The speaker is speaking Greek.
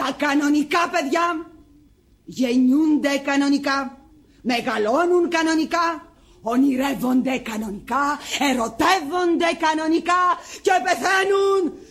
Τα κανονικά παιδιά γεννιούνται κανονικά, μεγαλώνουν κανονικά, ονειρεύονται κανονικά, ερωτεύονται κανονικά και πεθαίνουν